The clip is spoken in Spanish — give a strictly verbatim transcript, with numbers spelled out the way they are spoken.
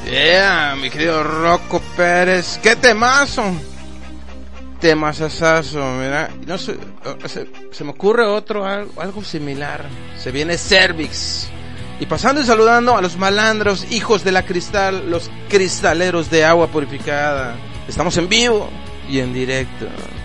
Yeah, mi querido Rocco Pérez. ¡Qué temazo! Temazazazo, mira. No sé, se, se me ocurre otro, algo, algo similar. Se viene Cervix. Y pasando y saludando a los malandros, hijos de la cristal, los cristaleros de agua purificada. Estamos en vivo y en directo.